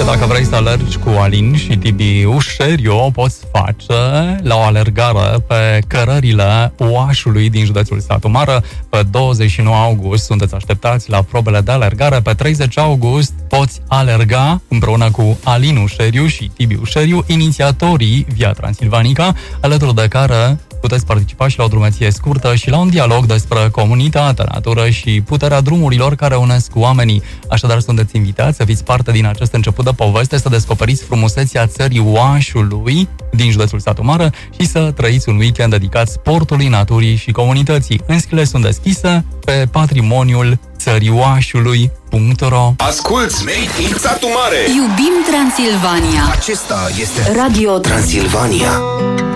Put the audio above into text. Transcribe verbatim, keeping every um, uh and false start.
dacă vrei să alergi cu Alin și Tibi Ușeriu, o poți face la o alergare pe cărările Oașului din județul Satu Mare. Pe douăzeci și nouă august sunteți așteptați la probele de alergare. Pe treizeci august poți alerga împreună cu Alin Ușeriu și Tibi Ușeriu, inițiatorii Via Transilvanica, alături de care puteți participa și la o drumeție scurtă și la un dialog despre comunitate, natură și puterea drumurilor care unesc oamenii. Așadar, sunteți invitați să fiți parte din acest început de poveste, să descoperiți frumusețea țării Oașului din județul Satu Mare și să trăiți un weekend dedicat sportului, naturii și comunității. Înscrierile sunt deschise pe patrimoniul țării Oașului punct ro. Asculți Made in Satu Mare! Iubim Transilvania! Acesta este Radio Transilvania.